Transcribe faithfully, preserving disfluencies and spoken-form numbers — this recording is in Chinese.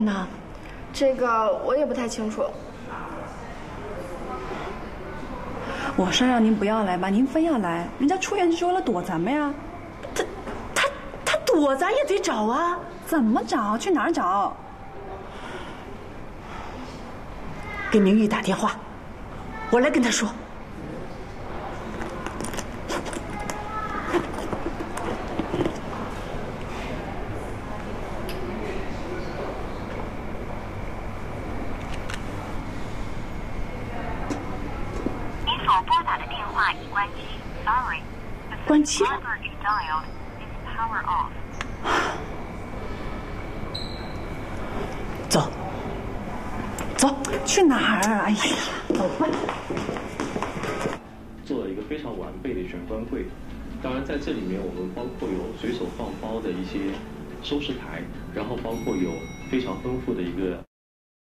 那， 这个我也不太清楚。 我说让您不要来吧，您非要来，人家出院是为了躲咱们呀。 他他他躲咱也得找啊， 怎么找？去哪儿找？ 给明玉打电话，我来跟他说。 拨打的电话已关机 ，sorry。 关机了。走，走， 去哪儿？哎呀， 走吧。 做了一个非常完备的玄关柜，当然在这里面我们包括有随手放包的一些收拾台，然后包括有非常丰富的一个。